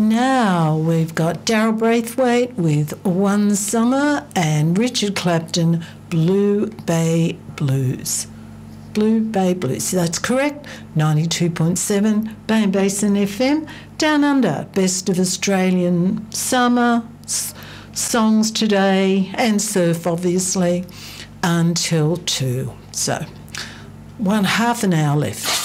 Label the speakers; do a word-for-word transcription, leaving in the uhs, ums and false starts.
Speaker 1: Now we've got Daryl Braithwaite with One Summer and Richard Clapton, Blue Bay Blues. Blue Bay Blues, that's correct. ninety-two point seven Bay and Basin F M. Down Under, best of Australian summer s- songs today, and surf obviously, until two. So, one half an hour left.